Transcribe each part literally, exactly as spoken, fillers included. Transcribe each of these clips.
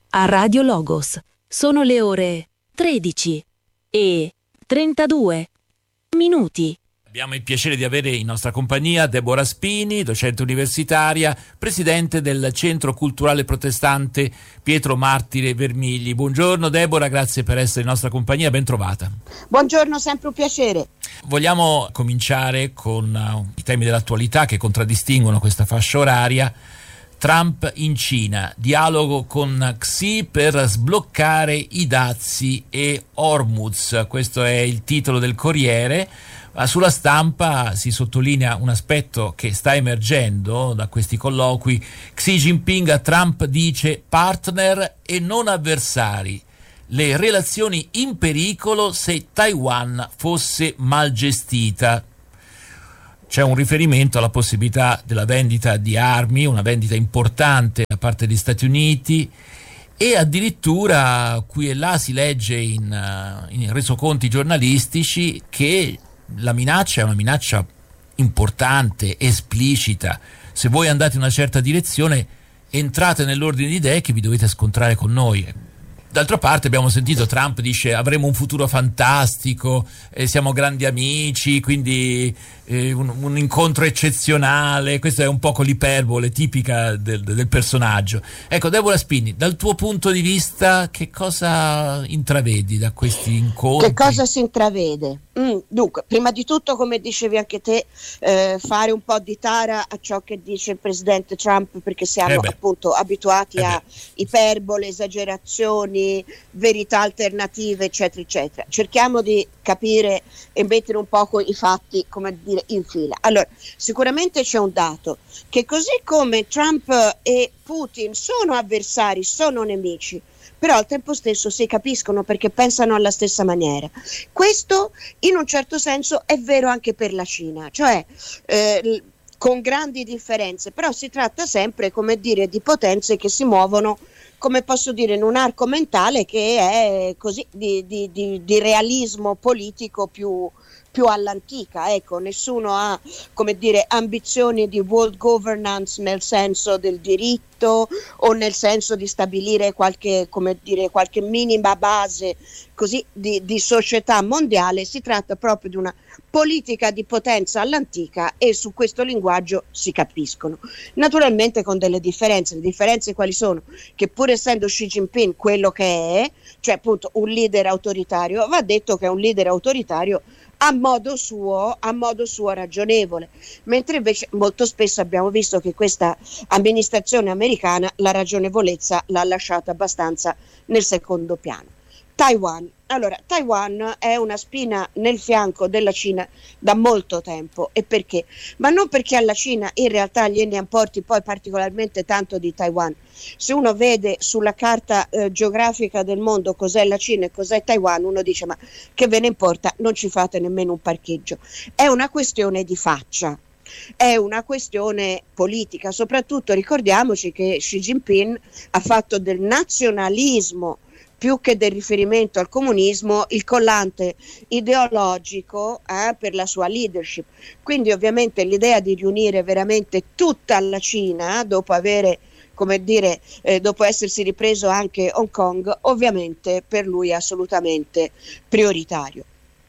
a Radio Logos. Sono le ore tredici e trentadue minuti. Abbiamo il piacere di avere in nostra compagnia Deborah Spini, docente universitaria, presidente del Centro Culturale Protestante Pietro Martire Vermigli. Buongiorno Deborah, grazie per essere in nostra compagnia, ben trovata. Buongiorno, sempre un piacere. Vogliamo cominciare con uh, i temi dell'attualità che contraddistinguono questa fascia oraria. Trump in Cina, dialogo con Xi per sbloccare i dazi e Hormuz, questo è il titolo del Corriere. Sulla stampa si sottolinea un aspetto che sta emergendo da questi colloqui. Xi Jinping a Trump dice partner e non avversari, le relazioni in pericolo se Taiwan fosse mal gestita. C'è un riferimento alla possibilità della vendita di armi, una vendita importante da parte degli Stati Uniti, e addirittura qui e là si legge in, in resoconti giornalistici che la minaccia è una minaccia importante, esplicita. Se voi andate in una certa direzione, entrate nell'ordine di idee che vi dovete scontrare con noi. D'altra parte abbiamo sentito Trump dice avremo un futuro fantastico, eh, siamo grandi amici, quindi eh, un, un incontro eccezionale. Questa è un po' l'iperbole tipica del, del personaggio. Ecco, Deborah Spini, dal tuo punto di vista che cosa intravedi da questi incontri? Che cosa si intravede? Mm, dunque, prima di tutto, come dicevi anche te, eh, fare un po' di tara a ciò che dice il presidente Trump, perché siamo eh appunto abituati eh a iperbole, esagerazioni, verità alternative, eccetera eccetera. Cerchiamo di capire e mettere un poco i fatti, come dire, in fila. Allora, sicuramente c'è un dato, che così come Trump e Putin sono avversari, sono nemici, però al tempo stesso si capiscono perché pensano alla stessa maniera. Questo in un certo senso è vero anche per la Cina, cioè eh, con grandi differenze, però si tratta sempre, come dire, di potenze che si muovono, come posso dire, in un arco mentale che è così di, di, di, di realismo politico più, più all'antica. Ecco, nessuno ha, come dire, ambizioni di world governance nel senso del diritto o nel senso di stabilire qualche, come dire, qualche minima base così di, di società mondiale. Si tratta proprio di una politica di potenza all'antica e su questo linguaggio si capiscono. Naturalmente con delle differenze. Le differenze quali sono? Che pur essendo Xi Jinping quello che è, cioè appunto un leader autoritario, va detto che è un leader autoritario a modo suo, a modo suo ragionevole, mentre invece molto spesso abbiamo visto che questa amministrazione americana la ragionevolezza l'ha lasciata abbastanza nel secondo piano. Taiwan. Allora, Taiwan è una spina nel fianco della Cina da molto tempo. E perché? Ma non perché alla Cina in realtà gliene importi poi particolarmente tanto di Taiwan. Se uno vede sulla carta eh, geografica del mondo cos'è la Cina e cos'è Taiwan, uno dice ma che ve ne importa, non ci fate nemmeno un parcheggio. È una questione di faccia. È una questione politica. Soprattutto ricordiamoci che Xi Jinping ha fatto del nazionalismo più che del riferimento al comunismo il collante ideologico eh, per la sua leadership. Quindi ovviamente l'idea di riunire veramente tutta la Cina dopo avere, come dire, eh, dopo essersi ripreso anche Hong Kong, ovviamente per lui è assolutamente prioritario.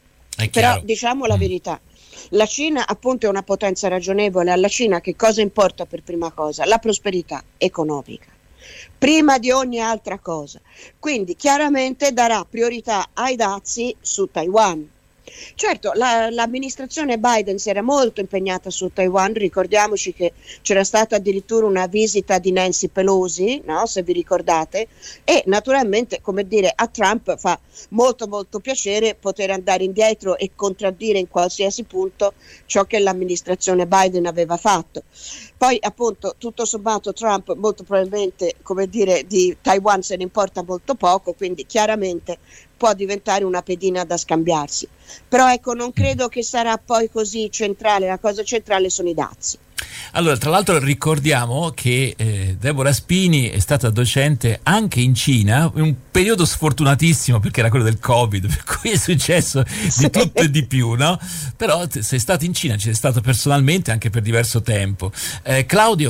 È Però diciamo la verità, la Cina appunto è una potenza ragionevole. Alla Cina che cosa importa per prima cosa? La prosperità economica, prima di ogni altra cosa. Quindi chiaramente darà priorità ai dazi su Taiwan. Certo, la, l'amministrazione Biden si era molto impegnata su Taiwan. Ricordiamoci che c'era stata addirittura una visita di Nancy Pelosi, no? Se vi ricordate, e naturalmente, come dire, a Trump fa molto molto piacere poter andare indietro e contraddire in qualsiasi punto ciò che l'amministrazione Biden aveva fatto. Poi appunto tutto sommato Trump molto probabilmente, come dire, di Taiwan se ne importa molto poco, quindi chiaramente può diventare una pedina da scambiarsi. Però ecco, non credo che sarà poi così centrale. La cosa centrale sono i dazi. Allora, tra l'altro ricordiamo che eh, Deborah Spini è stata docente anche in Cina, in un periodo sfortunatissimo perché era quello del Covid, per cui è successo di tutto e di più, no? Però t- sei stata in Cina, ci sei stato personalmente anche per diverso tempo. Eh, Claudio?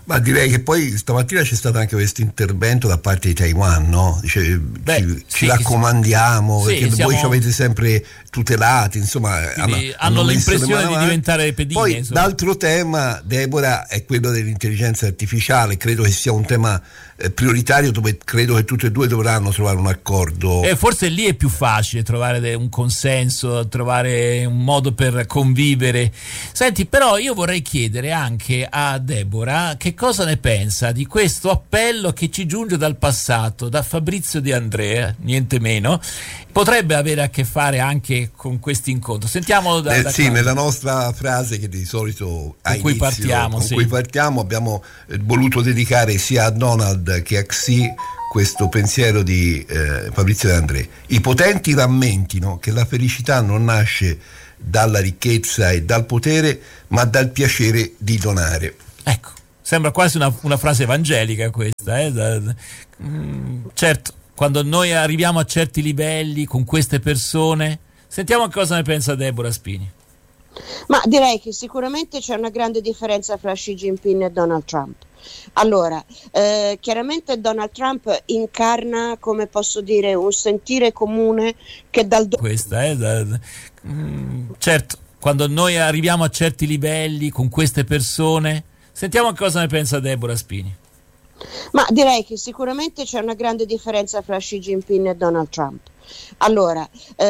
Ma direi che poi stamattina c'è stato anche questo intervento da parte di Taiwan, no? Dice, Beh, ci, sì, ci raccomandiamo, sì, perché siamo... voi ci avete sempre tutelati, insomma, hanno, hanno, hanno l'impressione di diventare pedine. Poi insomma. L'altro tema, Deborah, è quello dell'intelligenza artificiale. Credo che sia un tema eh, prioritario dove credo che tutte e due dovranno trovare un accordo. E forse lì è più facile trovare un consenso, trovare un modo per convivere. Senti, però io vorrei chiedere anche a Deborah che cosa ne pensa di questo appello che ci giunge dal passato, da Fabrizio De André, niente meno. Potrebbe avere a che fare anche con questo incontro. Sentiamo da, eh, da sì, qua. Nella nostra frase che di solito con cui inizio, partiamo, con sì. cui partiamo abbiamo eh, voluto dedicare sia a Donald che a Xi questo pensiero di eh, Fabrizio De André. I potenti rammentino che la felicità non nasce dalla ricchezza e dal potere, ma dal piacere di donare. Ecco, sembra quasi una, una frase evangelica questa, eh? Da, mm, certo, quando noi arriviamo a certi livelli con queste persone, sentiamo cosa ne pensa Deborah Spini. Ma direi che sicuramente c'è una grande differenza fra Xi Jinping e Donald Trump. Allora, eh, chiaramente Donald Trump incarna, come posso dire, un sentire comune che dal... Do- questa, eh? Da, mm, certo, quando noi arriviamo a certi livelli con queste persone, sentiamo cosa ne pensa Deborah Spini. Ma direi che sicuramente c'è una grande differenza fra Xi Jinping e Donald Trump. Allora, eh,